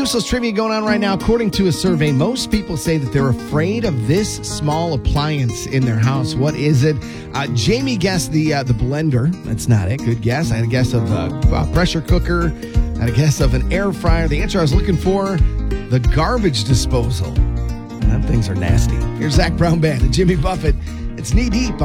Useless trivia going on right now. According to a survey, most people say that they're afraid of this small appliance in their house. What is it? Jamie guessed the blender. That's not it. Good guess. I had a guess of a pressure cooker. I had a guess of an air fryer. The answer I was looking for, the garbage disposal. Them things are nasty. Here's Zach Brown Band and Jimmy Buffett. It's knee deep.